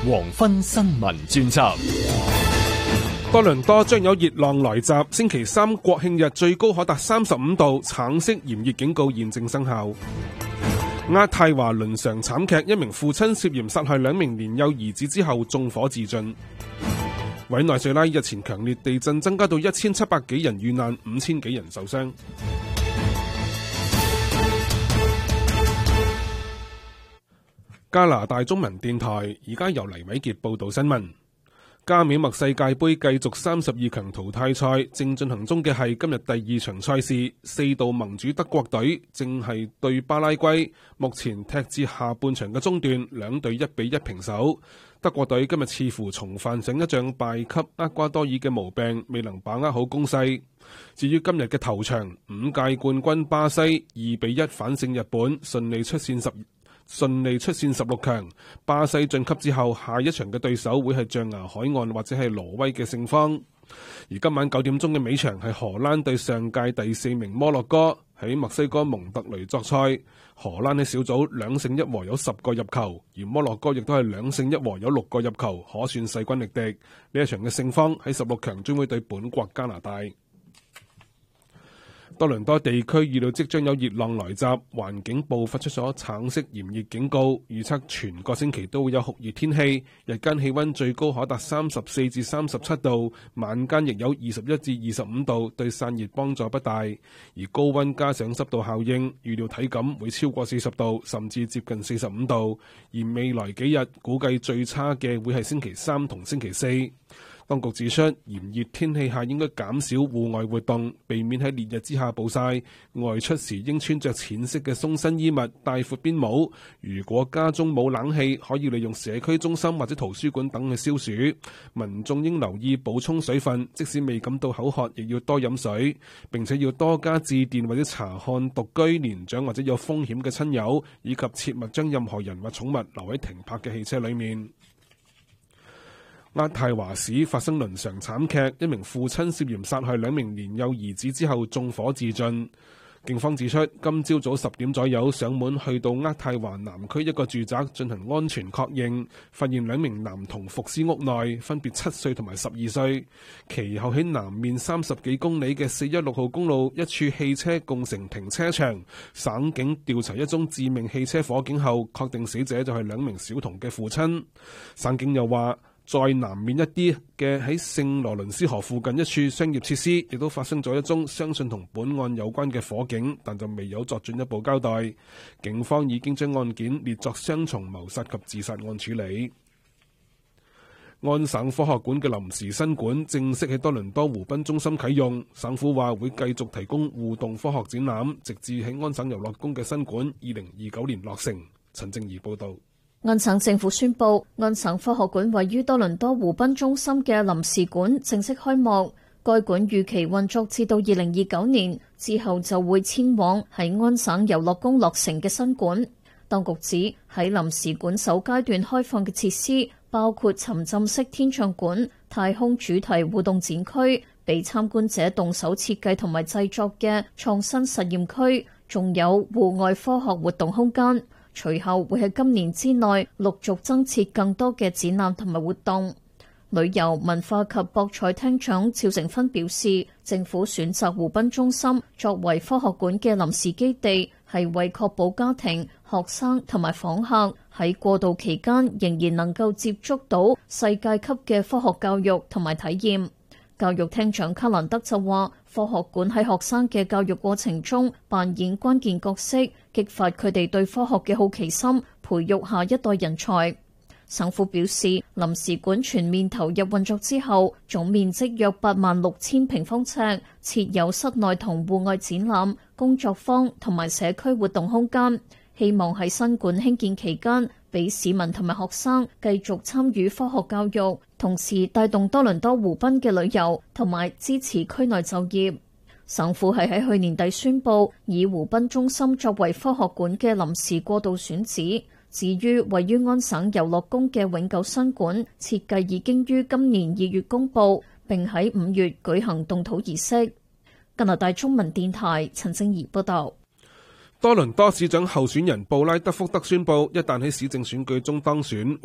黃昏新聞專輯。 多倫多將有熱浪來襲，星期三國慶日最高可達35度，橙色炎熱警告現正生效。渥太華倫常慘劇，一名父親涉嫌殺害2名年幼兒子之後縱火自盡。委內瑞拉日前強烈地震增加到1700幾人遇難，5000幾人受傷。加拿大中文電台而家由黎偉傑報道新聞。加美墨世界盃繼續32強淘汰賽，正進行中嘅係今日第2場賽事，4度盟主德國隊正係對巴拉圭，目前踢至下半場嘅中段，兩隊1-1平手。德國隊今日似乎重犯上一仗敗給厄瓜多爾嘅毛病，未能把握好攻勢。至於今日嘅頭場，5屆冠軍巴西2-1反勝日本，順利出線16強。巴西晉級之後，下一場嘅對手會係象牙海岸或者係挪威嘅勝方。而今晚9點鐘嘅尾場係荷蘭對上屆第4名摩洛哥，喺墨西哥蒙特雷作賽。荷蘭喺小組2勝1和有10個入球，而摩洛哥亦都係2勝1和有6個入球，可算勢均力敵。呢一場嘅勝方喺16強將會對本國加拿大。多倫多地區預料即將有熱浪來襲，環境部發出咗橙色炎熱警告，預測全個星期都會有酷熱天氣，日間氣溫最高可達34至37度，晚間亦有21至25度，對散熱幫助不大。而高溫加上濕度效應，預料體感會超過40度，甚至接近45度。而未來幾日估計最差嘅會係星期3同星期4。當局指出，炎熱天氣下應該減少戶外活動，避免喺烈日之下暴曬。外出時應穿着淺色嘅鬆身衣物，戴闊邊帽。如果家中冇冷氣，可以利用社區中心或者圖書館等去消暑。民眾應留意補充水分，即使未感到口渴，亦要多飲水。並且要多加致電或者查看獨居、年長或者有風險嘅親友，以及切勿將任何人或寵物留喺停泊嘅汽車裡面。渥太華市發生倫常慘劇，一名父親涉嫌殺害2名年幼兒子之後縱火自盡。警方指出，今朝早10點左右上門去到渥太華南區一個住宅進行安全確認，發現2名男童伏屍屋內，分別7歲同埋12歲。其後喺南面30幾公里嘅416號公路一處汽車共乘停車場，省警調查一宗致命汽車火警後，確定死者就係2名小童嘅父親。省警又話，在南面一啲嘅喺聖羅倫斯河附近一處商業設施，亦都發生咗一宗相信同本案有關嘅火警，但就未有作進一步交代。警方已經將案件列作雙重謀殺及自殺案處理。安省科學館嘅臨時新館正式喺多倫多湖濱中心啟用，省府話會繼續提供互動科學展覽，直至喺安省遊樂宮嘅新館2029年落成。陳靜怡報導。 安省政府宣布，安省科學館位於多倫多湖濱中心嘅臨時館正式開幕。該館預期運作至到2029年之後，就會遷往喺安省遊樂宮落成嘅新館。當局指喺臨時館首階段開放嘅設施包括沉浸式天象館、太空主題互動展區、俾參觀者動手設計同埋製作嘅創新實驗區，仲有戶外科學活動空間。隨後會喺今年之內陸續增設更多嘅展覽同埋活動。旅遊文化及博彩廳長趙成芬表示，政府選擇湖濱中心作為科學館嘅臨時基地，係為確保家庭、學生同埋訪客喺過渡期間仍然能夠接觸到世界級嘅科學教育同埋體驗。教育廳長卡蘭德就話，科學館喺學生嘅教育過程中扮演關鍵角色，激發佢哋對科學嘅好奇心，培育下一代人才。省府表示，臨時館全面投入運作之後，總面積約86000平方尺，設有室內同戶外展覽、工作坊同埋社區活動空間。希望喺新館興建期間，俾市民同埋學生繼續參與科學教育，同時帶動多倫多湖濱嘅旅遊，同埋支持區內就業。省府係喺去年底宣布，以湖濱中心作為科學館嘅臨時過渡選址。至於位於安省遊樂宮嘅永久新館，設計已經於今年2月公佈，並喺5月舉行動土儀式。加拿大中文電台陳靜怡報道。 多倫多市長候選人布拉德福德宣布，一旦喺市政選舉中當選，